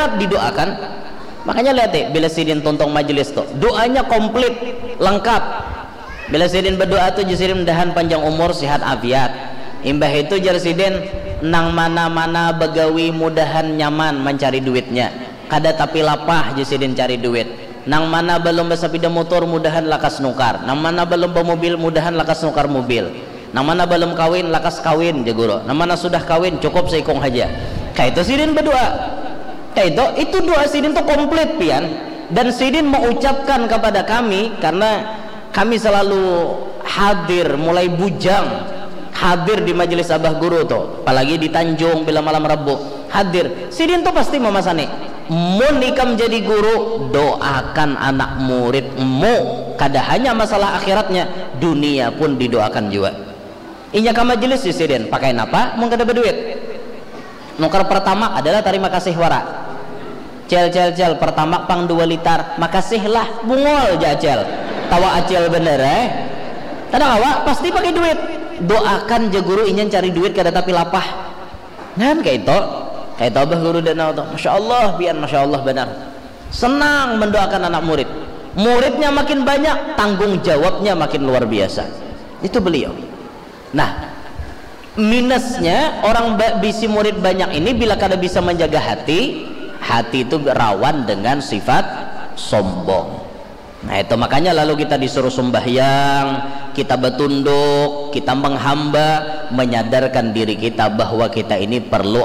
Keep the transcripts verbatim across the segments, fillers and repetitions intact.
akhirat didoakan. Makanya lihat deh, bila sidin tontong majelis tuh doanya komplit lengkap. Bila sidin berdoa tuh sidin mudahan panjang umur sehat afiat. Imbah itu jar sidin nang mana-mana begawi mudahan nyaman mencari duitnya. Kada tapi lapah jar sidin cari duit. Nang mana belum bersepeda motor mudahan lakas nukar. Nang mana belum bermobil mudahan lakas nukar mobil. Nang mana belum kawin lakas kawin jaguro. Nang mana sudah kawin cukup seikong haja. Kayak itu sidin berdoa. Kayak itu itu doa sidin tuh komplit pian. Dan sidin mengucapkan kepada kami karena kami selalu hadir mulai bujang hadir di majelis abah guru tuh, apalagi di Tanjung bila malam Rabu hadir. Sidin tuh pasti memasani mun ikam jadi guru doakan anak muridmu, kada hanya masalah akhiratnya dunia pun didoakan juga. Inya ke majelis si sidin pakai apa mun kada berduit nukar pertama adalah terima kasih wara cel cel cel pertama pang dua liter makasihlah bungol jacel tawa acel bener eh kadang awak pasti pakai duit. Doakan je guru ingin cari duit kada tapi lapah kan kayak itu kayak itu abah guru danau tuh masya Allah pian masya Allah benar senang mendoakan anak murid, muridnya makin banyak tanggung jawabnya makin luar biasa itu beliau. Nah minusnya orang bisi murid banyak ini bila kada bisa menjaga hati, hati itu rawan dengan sifat sombong. Nah itu makanya lalu kita disuruh sembahyang, kita bertunduk, kita menghamba, menyadarkan diri kita bahwa kita ini perlu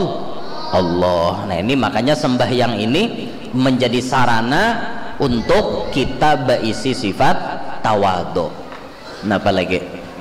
Allah. Nah ini makanya sembahyang ini menjadi sarana untuk kita berisi sifat tawadhu. Nah apalagi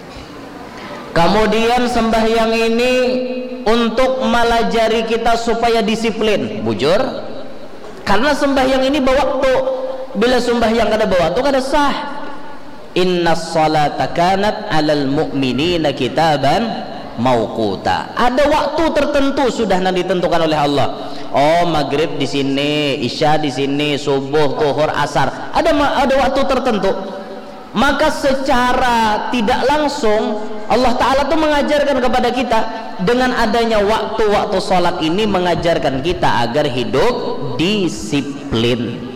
kemudian sembahyang ini untuk melajari kita supaya disiplin bujur, karena sembahyang ini berwaktu. Bila sembahyang kada bawa tu kada sah. Inna salata kanat alal mu'minina kitaban mauquta. Ada waktu tertentu sudah nanti ditentukan oleh Allah. Oh maghrib di sini, isya di sini, subuh, zuhur, asar. Ada ada waktu tertentu. Maka secara tidak langsung Allah Ta'ala tuh mengajarkan kepada kita dengan adanya waktu-waktu sholat ini mengajarkan kita agar hidup disiplin.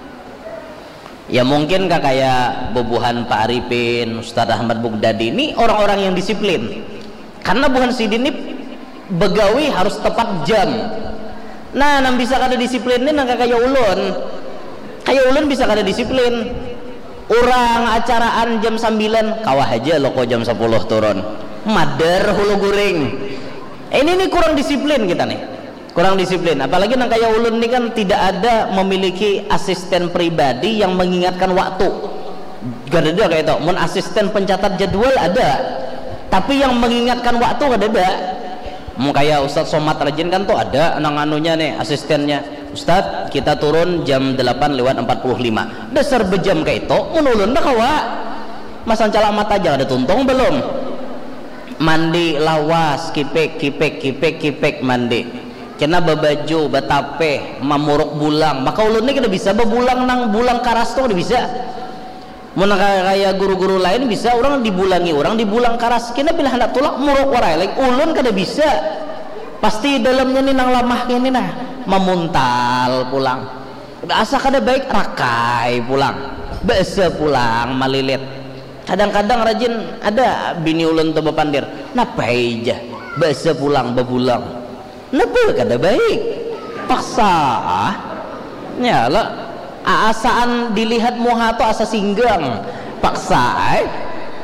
Ya mungkin kak kayak Bobuhan Pak Arifin, Ustadz Ahmad Bugdadi ini orang-orang yang disiplin. Karena Buhan Sidin ini begawi harus tepat jam. Nah, nang bisa kada disiplin ini nang kayak ulun. Kayak ulun bisa kada disiplin. Orang acaraan jam sembilan, kawah aja lo kok jam sepuluh turun. Mader hulu guring. Eh, ini nih kurang disiplin kita nih. Kurang disiplin, apalagi nang kayak ulun ini kan tidak ada memiliki asisten pribadi yang mengingatkan waktu. Gak ada kayak itu. Mun asisten pencatat jadwal ada, tapi yang mengingatkan waktu gak ada. Mau kayak Ustadz Somad Rajin kan tuh ada nang anunya nih asistennya. Ustadz kita turun jam delapan lewat empat puluh lima. Dasar bejam kayak itu. Mun ulun dah kawa. Masa calak mata aja ada tuntung belum? Mandi lawas, kipek kipek kipek kipek mandi. Kena babaju, batape, mamuruk bulang. Maka ulun ini kena bisa bebulang nang bulang karas tuh kena bisa. Mun kayak guru-guru lain bisa orang dibulangi, orang dibulang karas. Kena bila hendak tulak muruk warai. Like ulun kada bisa. Pasti dalamnya nih nang lamah ini nah, memuntal pulang. Asa kada baik rakai pulang. Bese pulang malilit. Kadang-kadang rajin ada bini ulun tuh bepandir. Napai aja. Bese pulang bebulang. Napa kada baik paksa ah nyala asaan dilihat muha tu asa singgang paksa eh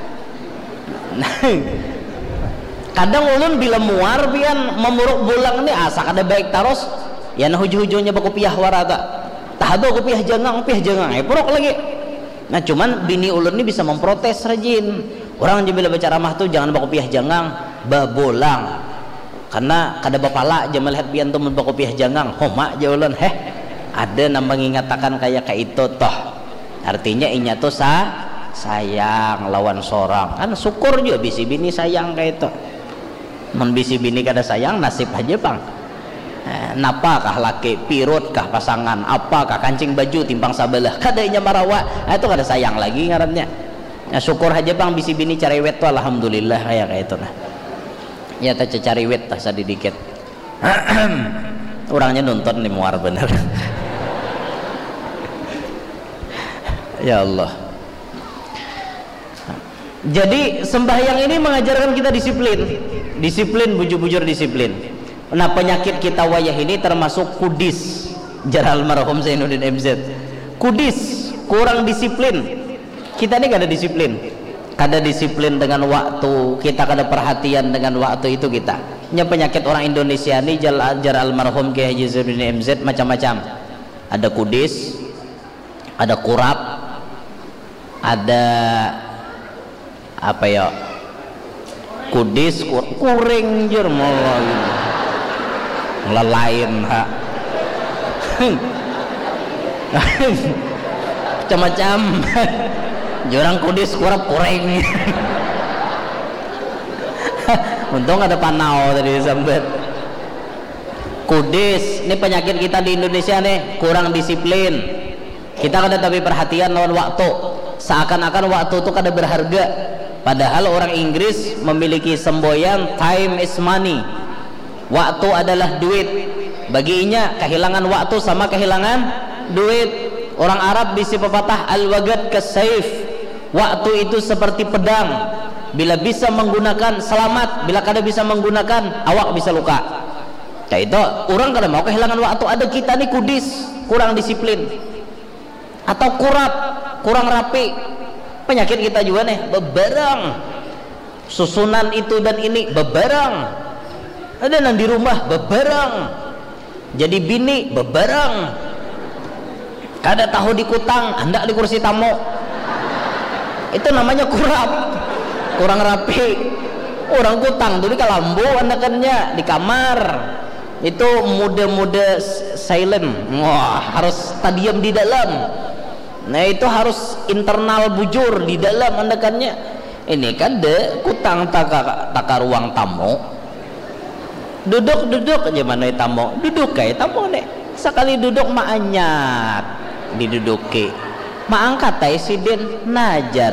kadang ulun bila muar pian memuruk bulang ni asa kada baik taros ya nah hujung-hujungnya bakupiah warata tahado kupiah jangang piah jangang eh puruk lagi. Nah cuman bini ulun ni bisa memprotes rajin orang je bila baca ramah tu jangan bakupiah jangang babolang karena kada bapala aja melihat pian tu membakopiah jangang homa aja ulun heh ada nama mengingatakan kayak kayak itu toh artinya inya tuh sa sayang lawan sorang kan syukur juga bisi bini sayang kayak itu mun bisi bini kada sayang nasib aja bang eh, napakah laki pirut kah pasangan apakah kancing baju timpang sabelah kada inya marawa itu kada sayang lagi ngarannya nah, syukur aja bang bisi bini cerewet tuh alhamdulillah kayak kayak itu nah ya tak cari wet tak sadikit. orangnya nonton nih muar bener. Ya Allah. Jadi sembahyang ini mengajarkan kita disiplin, disiplin, bujur-bujur disiplin. Nah, penyakit kita wayah ini termasuk kudis. Jar almarhum Zainuddin M Z, kudis, kurang disiplin. Kita ini gak ada disiplin, kada disiplin dengan waktu, kita kada perhatian dengan waktu itu kita. Ini penyakit orang Indonesia ini. Jar almarhum Kiai Haji Zainuddin M Z macam-macam. Ada kudis, ada kurap, ada apa ya, kudis, kur kuring jur mulai lelain ha. Macam-macam. Jurang kudis, kurap, kuring. Untung ada panau tadi sampai. Kudis, ini penyakit kita di Indonesia nih, kurang disiplin. Kita kada tapi perhatian lawan waktu. Seakan-akan waktu itu kada berharga. Padahal orang Inggris memiliki semboyan time is money. Waktu adalah duit. Baginya kehilangan waktu sama kehilangan duit. Orang Arab bisi pepatah al-waqt kas-saif. Waktu itu seperti pedang. Bila bisa menggunakan selamat, bila kada bisa menggunakan awak bisa luka. Nah itu orang kada mau kehilangan waktu. Ada kita nih kudis, kurang disiplin, atau kurap, kurang rapi. Penyakit kita juga nih beberang, susunan itu dan ini beberang. Ada yang di rumah beberang, jadi bini beberang, kada tahu di kutang, hendak di kursi tamu. Itu namanya kurap, kurang rapi. Orang kutang tuh di kalambu anakannya di kamar. Itu muda-muda silent. Wah, harus diam di dalam. Nah itu harus internal bujur di dalam anakannya. Ini kan de kutang taka taka ruang tamu. Duduk-duduk aja mana tamu, duduk kayak tamu nih. Sekali duduk maanyat diduduki, maangkat presiden najar.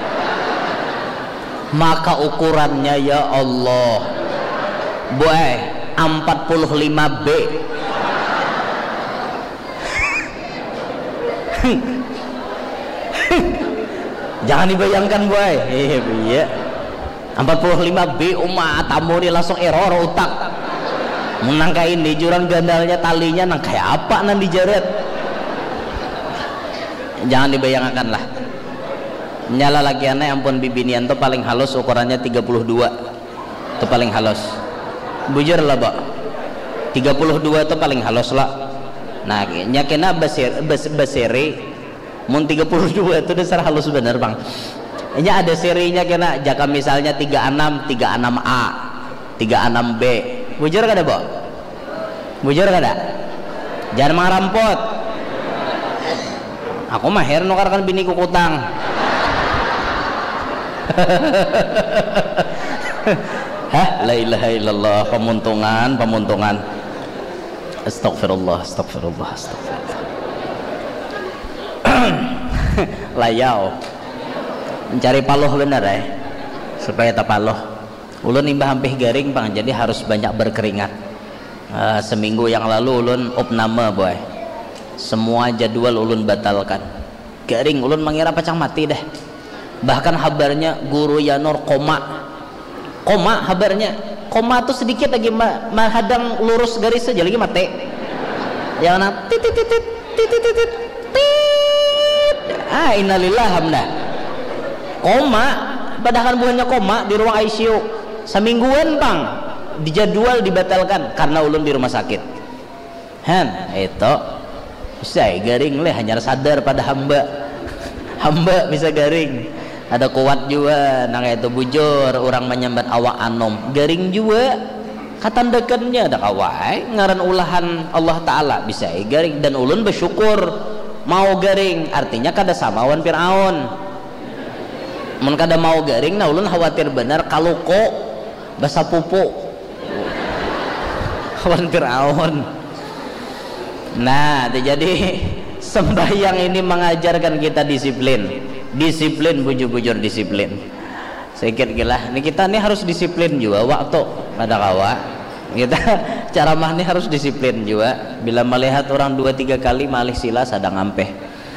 Maka ukurannya ya Allah, boy empat puluh lima B. Jangan dibayangkan boy. Eh iya. empat puluh lima B umat tamu ini langsung error otak. Menangka ini jurang gandalnya talinya nang kayak apa nang dijaret. Jangan dibayangkan lah. Nyala lagi aneh ampun bibinian tuh paling halus ukurannya tiga puluh dua. Itu paling halus. Bujur lah, Pak. tiga puluh dua itu paling halus lah. Nah, nyakena basir bas, basiri mun tiga puluh dua itu dasar halus bener, Bang. Ini ada serinya kena jaka misalnya tiga puluh enam, tiga puluh enam A, tiga puluh enam B. Bujur kada, Bo? Bujur kada? Jangan marampot. Aku mahir nukarkan bini ku kutang. Hah? La ilaha illallah, pemuntungan, pemuntungan. Astagfirullah, astagfirullah, astagfirullah. Layau. Mencari paloh bener ya, supaya tak paloh. Ulun imbah hampir garing bang, jadi harus banyak berkeringat. Uh, seminggu yang lalu ulun opname boy, semua jadwal ulun batalkan. Garing, ulun mengira pacang mati deh. Bahkan kabarnya guru Yanur koma, koma kabarnya, koma tuh sedikit lagi menghadang lurus garis saja lagi mati. Yang nak titit titit titit titit tit. Ah innalillah hamdah. Koma, padahal bukannya koma di ruang I C U. Semingguan bang, dijadwal dibatalkan karena ulun di rumah sakit. Han, itu saya garing leh hanya sadar pada hamba, hamba bisa garing. Ada kuat juga, nang itu bujur orang menyambat awak anom, garing juga. Katandakannya ada kawai ngaran ulahan Allah Taala bisa garing dan ulun bersyukur mau garing, artinya kada sama wan Firaun. Mun kada mau garing, nah ulun khawatir benar kalau kok basa pupu wan Firaun. Nah, jadi sembahyang ini mengajarkan kita disiplin, disiplin bujur-bujur disiplin. Saya kira gila, ini kita nih harus disiplin juga waktu pada kawa. Kita ceramahnya harus disiplin juga. Bila melihat orang dua tiga kali malih sila sadang ampeh.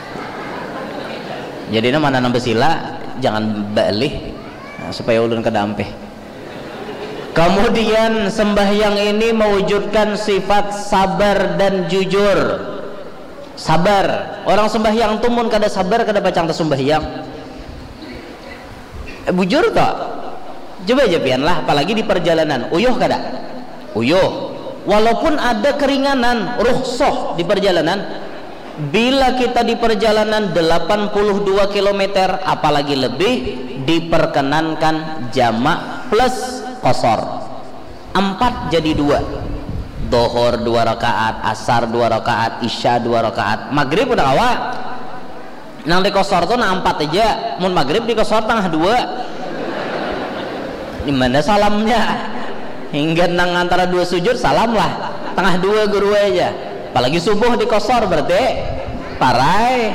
Jadi mana nambah sila jangan balik nah, supaya ulun kedampeh. Kemudian sembahyang ini mewujudkan sifat sabar dan jujur. Sabar. Orang sembahyang tuh mun kada sabar kada bacang sembahyang. Eh, bujur tak? Coba aja pian lah, apalagi di perjalanan. Uyuh kada? Uyuh. Walaupun ada keringanan, rukhsah di perjalanan. Bila kita di perjalanan delapan puluh dua kilometer apalagi lebih, diperkenankan jamak plus qasar. Empat jadi dua. Dohor dua rakaat, asar dua rakaat, isya dua rakaat, maghrib udah awal. Nang di qasar tuh nang empat aja. Mun maghrib di qasar tengah dua. Di mana salamnya? Hingga nang antara dua sujud salam lah. Tengah dua guru aja. Apalagi subuh di qasar berarti parai.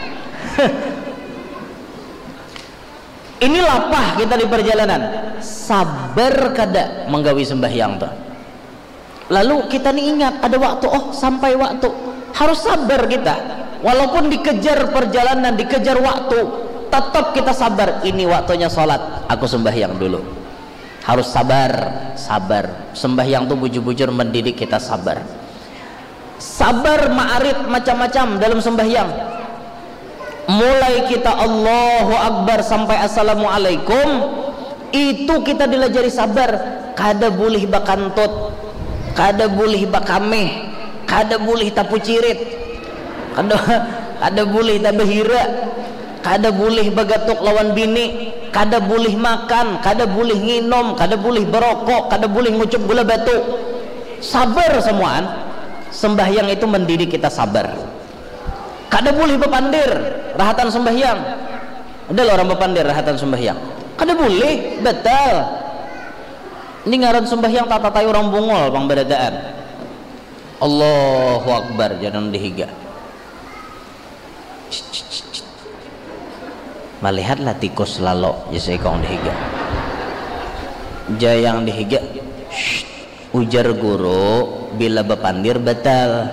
Ini lapah kita di perjalanan, sabar kada menggawi sembahyang tuh. Lalu kita nih ingat ada waktu, oh sampai waktu, harus sabar kita. Walaupun dikejar perjalanan, dikejar waktu, tetap kita sabar. Ini waktunya sholat, aku sembahyang dulu. Harus sabar, sabar. Sembahyang tuh bujur-bujur mendidik kita sabar. Sabar ma'arif macam-macam dalam sembahyang. Mulai kita Allahu Akbar sampai Assalamualaikum, itu kita dilajari sabar. Kada boleh bakantut, kada boleh bakameh, kada boleh tapu cirit, kada kada boleh tabahira, kada boleh bagatuk lawan bini, kada boleh makan, kada boleh nginom, kada boleh berokok, kada boleh ngucup gula batu. Sabar semuaan. Sembahyang itu mendidik kita sabar. Kada boleh bepandir rahatan sembahyang. Ada orang bepandir rahatan sembahyang. Kada boleh, betul. Ini ngaran sembahyang tata tayu orang bungol bang beradaan. Allahu Akbar jangan dihiga. Melihatlah tikus lalu jasa ikong dihiga. Jayang dihiga. Ujar guru bila bepandir betal.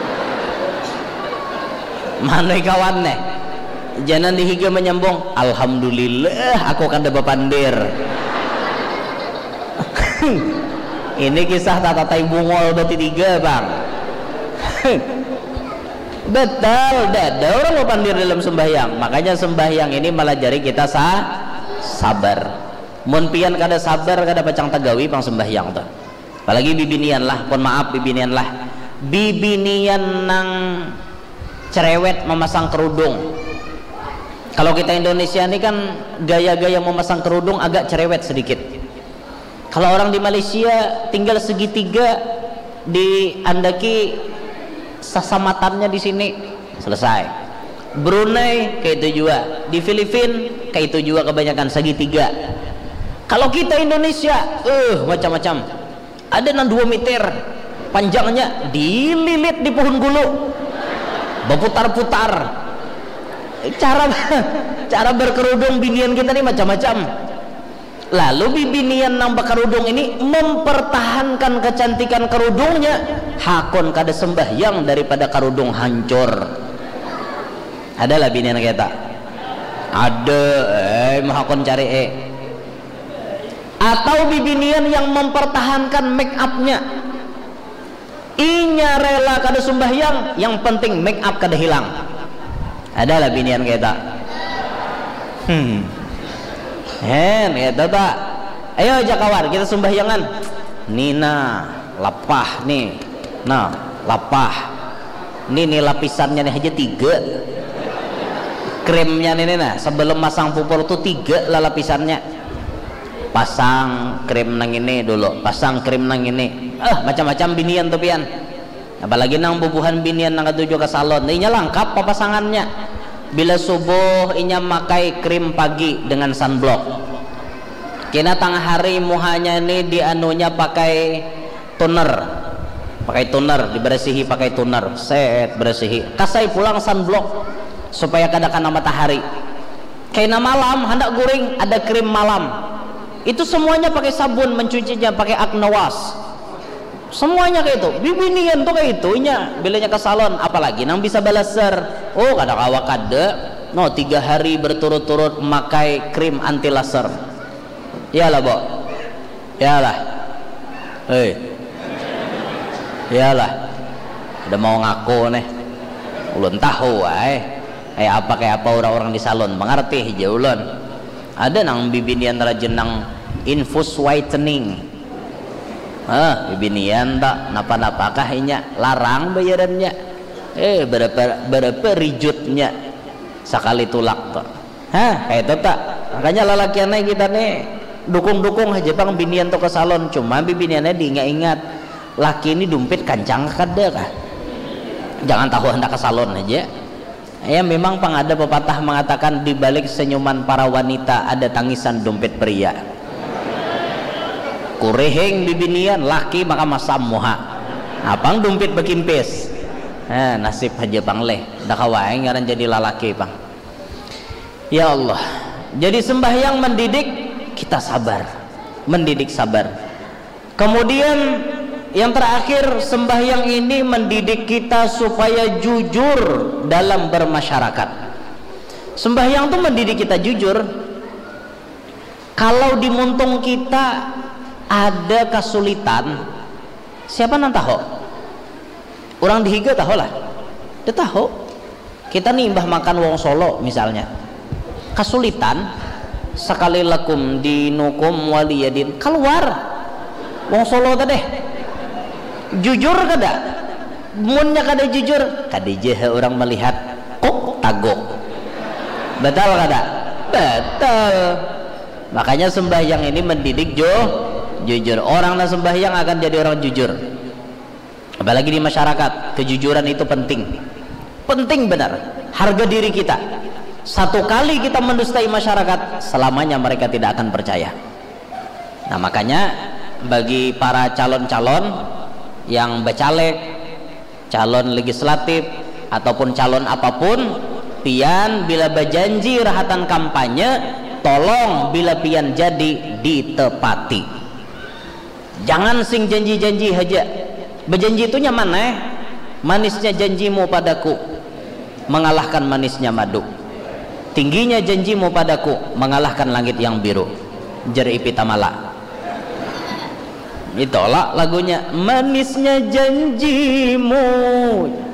Mana kawan nih? Jangan dihiga menyambung. Alhamdulillah aku kada bepandir. Ini kisah tata tai bungol berarti tiga bang. Betul, ada orang bepandir dalam sembahyang. Makanya sembahyang ini melajari kita sah sabar. Mun pian kada sabar kada pacang tagawi pang sembahyang tuh. Apalagi bibinian lah, pun maaf bibinian lah, bibinian nang cerewet memasang kerudung. Kalau kita Indonesia ini kan gaya-gaya memasang kerudung agak cerewet sedikit. Kalau orang di Malaysia tinggal segitiga di andaki sasamatannya di sini selesai. Brunei kayak itu juga, di Filipina kayak itu juga kebanyakan segitiga. Kalau kita Indonesia, eh uh, macam-macam. Ada nang dua meter panjangnya, dililit di pohon gulu, berputar-putar. Cara cara berkerudung binian kita ini macam-macam. Lalu bibinian nang berkerudung ini mempertahankan kecantikan kerudungnya. Hakon kada sembahyang daripada kerudung hancur. Adalah binian kita. Ada, eh mahakon cari eh. Atau bibinian yang mempertahankan make upnya. Inya rela kada sembahyang, yang penting make up kada hilang. Adalah binian kita. Hmm. Hen, kita tak. Ayo jakawar kita sembahyangan. Nina, lapah nih. Nah, lapah. Ini nih lapisannya nih aja tiga. Krimnya nih nah, sebelum masang pupur tuh tiga lah lapisannya. Pasang krim nang ini dulu, pasang krim nang ini. Ah, macam-macam binian tuh pian. Apalagi nang bubuhan binian nang katuju ke salon. Inya lengkap papasangannya. Bila subuh inya makai krim pagi dengan sunblock. Kena tengah hari muhanya ini dianunya pakai toner. Pakai toner, dibersihi pakai toner. Set bersihi. Kasai pulang sunblock supaya kada kena matahari. Kena malam hendak guring ada krim malam. Itu semuanya pakai sabun, mencucinya pakai Aqua Wash. semuanya kayak itu. Bibinian tuh kayak itunya bilanya ke salon, apalagi nang bisa balaser. Oh kadang awak ada no tiga hari berturut-turut memakai krim anti laser. Iyalah Bo, iyalah hei iyalah udah mau ngaku nih ulun tahu eh kayak apa kayak apa orang-orang di salon mengerti hija ulun ada nang bibinian rajin nang infus whitening. Ah, bibinian tak napa-napakah inya larang bayarannya. Eh berapa berapa rijutnya sekali tulak tuh. Hah, kayak itu tak. Makanya lalakiannya kita nih dukung-dukung aja bang binian tuh ke salon, cuma bibiniannya diingat-ingat laki ini dompet kancang kada kah? Jangan tahu hendak ke salon aja. Ya memang pang ada pepatah mengatakan di balik senyuman para wanita ada tangisan dompet pria. Kureheng bibinian laki maka masam muha apang dompet bekimpis. Eh, nasib aja bang leh dah kawain ngaran jadi lalaki bang. Ya Allah, jadi sembahyang mendidik kita sabar, mendidik sabar. Kemudian yang terakhir, sembahyang ini mendidik kita supaya jujur dalam bermasyarakat. Sembahyang itu mendidik kita jujur. Kalau di muntung kita ada kesulitan, siapa nang tahu? Orang dihiga tahu lah, dia tahu. Kita nih mbah makan wong Solo misalnya, kesulitan sekali lakum dinukum waliyadin keluar wong Solo tadi jujur kada munnya kada jujur kada je orang melihat kok tagok betul kada betul. Makanya sembahyang ini mendidik jo jujur. Orang yang sembahyang akan jadi orang jujur, apalagi di masyarakat. Kejujuran itu penting, penting benar. Harga diri kita, satu kali kita mendustai masyarakat, selamanya mereka tidak akan percaya. Nah makanya bagi para calon-calon yang bercaleg, calon legislatif ataupun calon apapun, pian bila berjanji rahatan kampanye, tolong bila pian jadi ditepati. Jangan sing janji-janji aja. Berjanji itu nyaman eh manisnya janjimu padaku mengalahkan manisnya madu, tingginya janjimu padaku mengalahkan langit yang biru. Jeri Pitamala itulah lagunya, manisnya janjimu